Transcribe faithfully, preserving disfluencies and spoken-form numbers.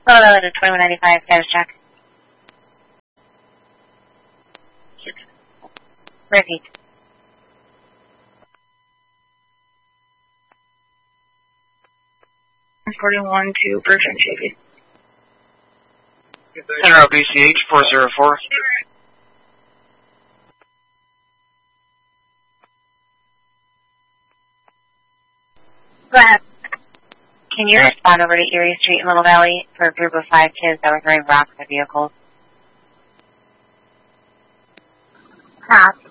Hello, to twenty-one ninety-five, status check. Repeat. forty-one to Bertrand Chafee. General B C H four zero four. Go ahead. Can you respond over to Erie Street in Little Valley for a group of five kids that were throwing rocks at vehicles? Pass.